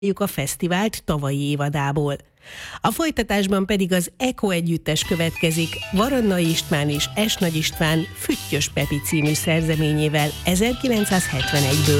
a fesztivált tavalyi évadából. A folytatásban pedig az Eko együttes következik Varannai István és S. Nagy István Füttyös Pepi című szerzeményével 1971-ből.